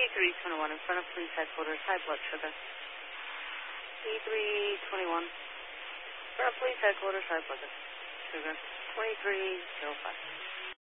E321 in front of police headquarters, high blood sugar. E321, front of police headquarters, high blood sugar, 2305.